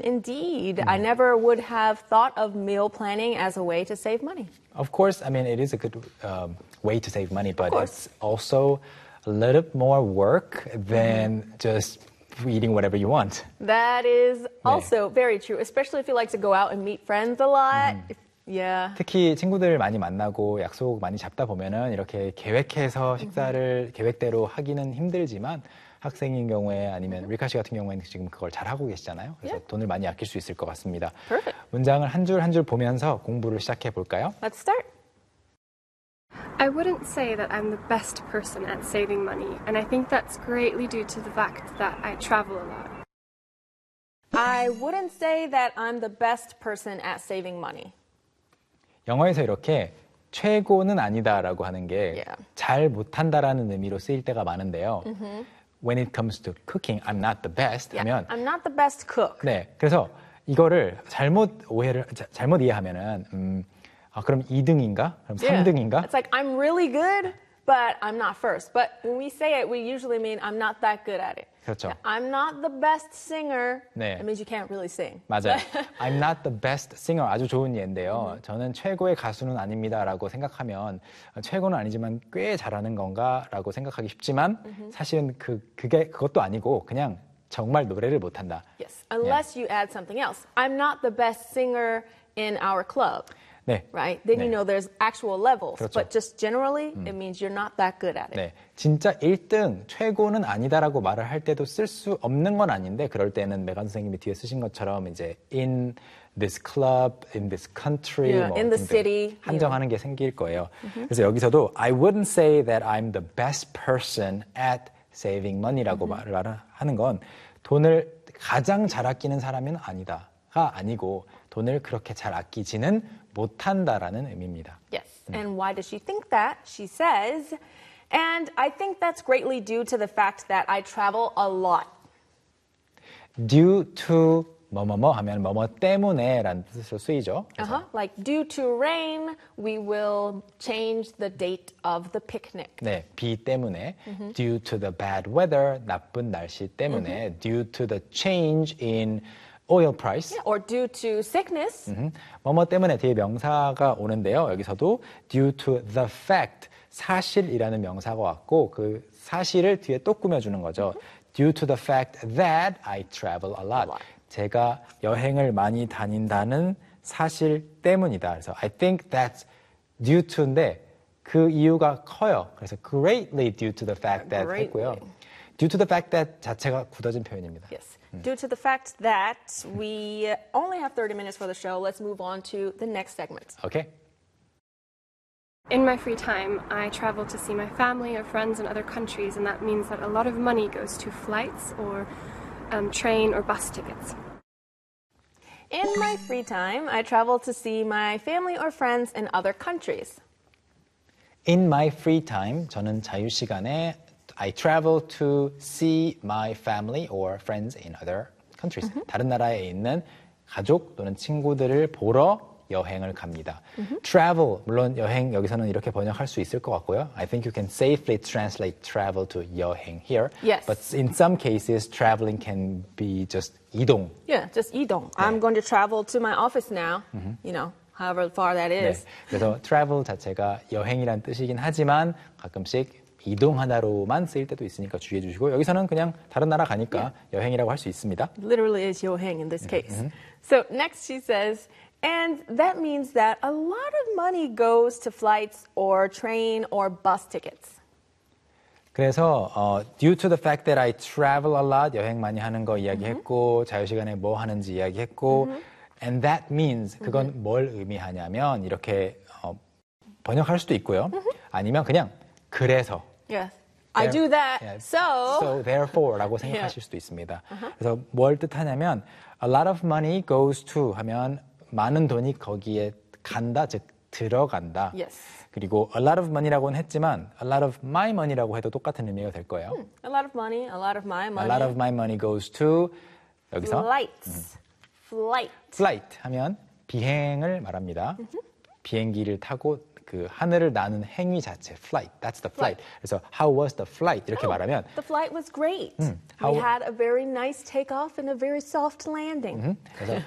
indeed. I never would have thought of meal planning as a way to save money. Of course, I mean, it is a good way to save money, but it's also a little more work than just eating whatever you want. That is also very true, especially if you like to go out and meet friends a lot. Yeah. 특히 친구들 많이 만나고 약속 많이 잡다 보면은 이렇게 계획해서 식사를 계획대로 하기는 힘들지만 학생인 경우에 아니면 리카 씨 같은 경우에는 지금 그걸 잘 하고 계시잖아요. 그래서 돈을 많이 아낄 수 있을 것 같습니다. Perfect. 문장을 한 줄 한 줄 보면서 공부를 시작해 볼까요? Let's start. I wouldn't say that I'm the best person at saving money, and I think that's greatly due to the fact that I travel a lot. I wouldn't say that I'm the best person at saving money. 영어에서 이렇게 최고는 아니다라고 하는 게 잘 못한다라는 의미로 쓰일 때가 많은데요. When it comes to cooking, I'm not the best 하면 I'm not the best cook. 네, 그래서 이거를 잘못 이해하면은 그럼 2등인가? 그럼 3등인가? It's like I'm really good, but I'm not first. But when we say it, we usually mean I'm not that good at it. 그렇죠. I'm not the best singer. 네. It means you can't really sing. 맞아요. I'm not the best singer. 아주 좋은 예인데요. 저는 최고의 가수는 아닙니다라고 생각하면 최고는 아니지만 꽤 잘하는 건가라고 생각하기 쉽지만 사실은 그것도 아니고 그냥 정말 노래를 못한다. Yes, unless you add something else. I'm not the best singer in our club. 네. Right? Then you know there's actual levels. 그렇죠. But just generally, it means you're not that good at it. 네. 진짜 1등, 최고는 아니다라고 말을 할 때도 쓸 수 없는 건 아닌데 그럴 때는 메간 선생님이 뒤에 쓰신 것처럼 이제 in this club, in this country, in the city. 한정하는 게 생길 거예요. 그래서 여기서도 I wouldn't say that I'm the best person at saving money라고 말을 하는 건 돈을 가장 잘 아끼는 사람은 아니다가 아니고 돈을 그렇게 잘 아끼지는 못한다라는 의미입니다. Yes. And why does she think that? She says, and I think that's greatly due to the fact that I travel a lot. Due to 뭐뭐뭐 하면 뭐뭐 때문에라는 뜻으로 쓰이죠. Like due to rain, we will change the date of the picnic. 네, 비 때문에. Due to the bad weather, 나쁜 날씨 때문에. Due to the change in oil price. Or due to sickness. 뭐뭐 때문에 뒤에 명사가 오는데요. 여기서도 due to the fact, 사실이라는 명사가 왔고 그 사실을 뒤에 또 꾸며주는 거죠. Due to the fact that I travel a lot. 제가 여행을 많이 다닌다는 사실 때문이다. 그래서 I think that's due to인데 그 이유가 커요. 그래서 greatly due to the fact that 했고요. Due to the fact that 자체가 굳어진 표현입니다. Yes. Due to the fact that we only have 30 minutes for the show, let's move on to the next segment. Okay. In my free time, I travel to see my family or friends in other countries, and that means that a lot of money goes to flights or train or bus tickets. In my free time, I travel to see my family or friends in other countries. In my free time, 저는 자유 시간에 I travel to see my family or friends in other countries. 다른 나라에 있는 가족 또는 친구들을 보러 여행을 갑니다. Travel, 물론 여행 여기서는 이렇게 번역할 수 있을 것 같고요. I think you can safely translate travel to 여행 here. Yes. But in some cases, traveling can be just 이동. Yeah, just 이동. I'm going to travel to my office now, you know, however far that is. 네, 그래서 travel 자체가 여행이란 뜻이긴 하지만 가끔씩 이동하다로만 쓰일 때도 있으니까 주의해 주시고 여기서는 그냥 다른 나라 가니까 여행이라고 할 수 있습니다. Literally is 여행 in this case. So next she says, and that means that a lot of money goes to flights or train or bus tickets. 그래서 due to the fact that I travel a lot, 여행 많이 하는 거 이야기했고 자유시간에 뭐 하는지 이야기했고 and that means 그건 뭘 의미하냐면 이렇게 번역할 수도 있고요. 아니면 그냥 그래서 Yes. I do that, so therefore라고 생각하실 수도 있습니다. 그래서 뭘 뜻하냐면 a lot of money goes to 하면 많은 돈이 거기에 간다, 즉 들어간다. Yes. 그리고 a lot of money라고는 했지만 a lot of my money라고 해도 똑같은 의미가 될 거예요. A lot of money, a lot of my money. A lot of my money goes to 여기서 flights. Flight. flight 하면 비행을 말합니다. 비행기를 타고 그 하늘을 나는 행위 자체, flight. That's the flight. 그래서 how was the flight? 이렇게 말하면 The flight was great. We had a very nice takeoff and a very soft landing. 그래서